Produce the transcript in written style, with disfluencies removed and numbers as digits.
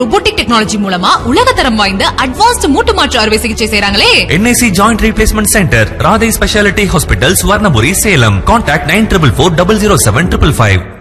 robotic technology மூலமா உலகத்தரம் வாய்ந்த அட்வான்ஸ்ட் மூட்டு மாற்று அறுவை சிகிச்சை செய்றாங்களே. NIC Joint Replacement Center, Radha Specialty Hospital, Swarnaburi, Salem. Contact 94400755.